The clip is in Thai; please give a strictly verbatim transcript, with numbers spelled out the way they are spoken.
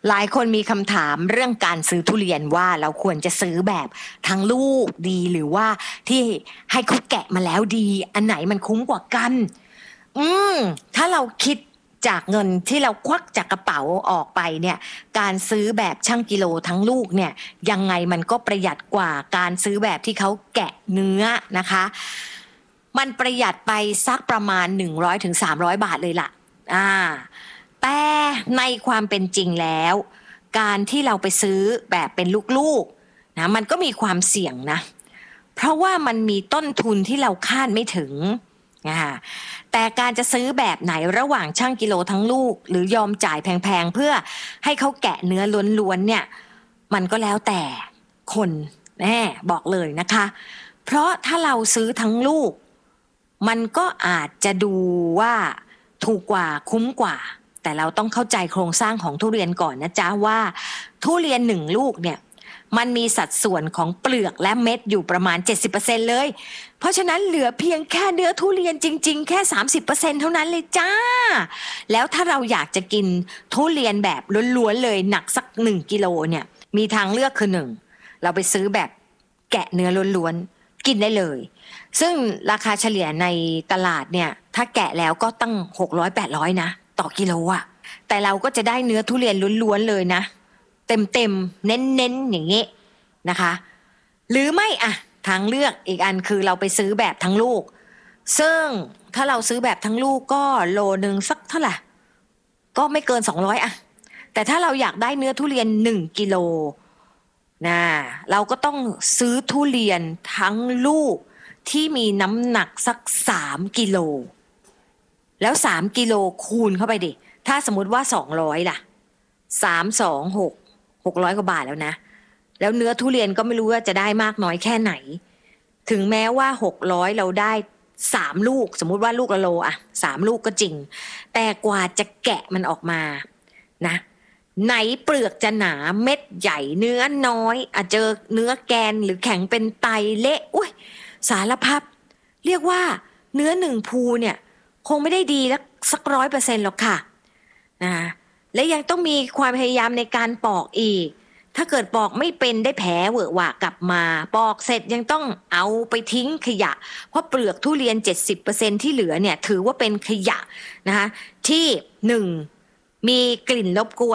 หลายคนมีคำถามเรื่องการซื้อทุเรียนว่าเราควรจะซื้อแบบทั้งลูกดีหรือว่าที่ให้เขาแกะมาแล้วดีอันไหนมันคุ้มกว่ากันอืมถ้าเราคิดจากเงินที่เราควักจากกระเป๋าออกไปเนี่ยการซื้อแบบชั่งกิโลทั้งลูกเนี่ยยังไงมันก็ประหยัดกว่าการซื้อแบบที่เขาแกะเนื้อนะคะมันประหยัดไปสักประมาณ หนึ่งร้อยถึงสามร้อย บาทเลยล่ะอ่าแต่ในความเป็นจริงแล้วการที่เราไปซื้อแบบเป็นลูกๆนะมันก็มีความเสี่ยงนะเพราะว่ามันมีต้นทุนที่เราคาดไม่ถึงนะคะแต่การจะซื้อแบบไหนระหว่างช่างกิโลทั้งลูกหรือยอมจ่ายแพงๆเพื่อให้เขาแกะเนื้อล้วนๆเนี่ยมันก็แล้วแต่คนแน่บอกเลยนะคะเพราะถ้าเราซื้อทั้งลูกมันก็อาจจะดูว่าถูกกว่าคุ้มกว่าแต่เราต้องเข้าใจโครงสร้างของทุเรียนก่อนนะจ๊ะว่าทุเรียนหนึ่งลูกเนี่ยมันมีสัดส่วนของเปลือกและเม็ดอยู่ประมาณ เจ็ดสิบเปอร์เซ็นต์ เลยเพราะฉะนั้นเหลือเพียงแค่เนื้อทุเรียนจริงๆแค่ สามสิบเปอร์เซ็นต์ เท่านั้นเลยจ้าแล้วถ้าเราอยากจะกินทุเรียนแบบล้วนๆเลยหนักสักหนึ่งกิโลเนี่ยมีทางเลือกคือหนึ่งเราไปซื้อแบบแกะเนื้อล้วนๆกินได้เลยซึ่งราคาเฉลี่ยในตลาดเนี่ยถ้าแกะแล้วก็ตั้งหกร้อย แปดร้อยนะต่อกิโลอ่ะแต่เราก็จะได้เนื้อทุเรียนล้วนๆเลยนะเต็มๆเน้นๆอย่างงี้นะคะหรือไม่อ่ะทางเลือกอีกอันคือเราไปซื้อแบบทั้งลูกซึ่งถ้าเราซื้อแบบทั้งลูกก็โลนึงสักเท่าไหร่ก็ไม่เกินสองร้อยอ่ะแต่ถ้าเราอยากได้เนื้อทุเรียนหนึ่งกิโลนะเราก็ต้องซื้อทุเรียนทั้งลูกที่มีน้ำหนักสักสามกิโลแล้วสามกิโลคูณเข้าไปดิถ้าสมมุติว่าสองร้อยล่ะสาม สอง หก หกร้อยกว่าบาทแล้วนะแล้วเนื้อทุเรียนก็ไม่รู้ว่าจะได้มากน้อยแค่ไหนถึงแม้ว่าหกร้อยเราได้สามลูกสมมุติว่าลูกละโลอะสามลูกก็จริงแต่กว่าจะแกะมันออกมานะไหนเปลือกจะหนาเม็ดใหญ่เนื้อน้อยอาจเจอเนื้อแกนหรือแข็งเป็นไตเละอุ้ยสารพัดเรียกว่าเนื้อหนึ่งภูเนี่ยคงไม่ได้ดีแล้วสักร้อยเปอร์เซ็นต์หรอกค่ะนะและยังต้องมีความพยายามในการปอกอีกถ้าเกิดปอกไม่เป็นได้แผลเวอะหวะกลับมาปอกเสร็จยังต้องเอาไปทิ้งขยะเพราะเปลือกทุเรียน เจ็ดสิบเปอร์เซ็นต์ ที่เหลือเนี่ยถือว่าเป็นขยะนะคะที่หนึ่งมีกลิ่นรบกวน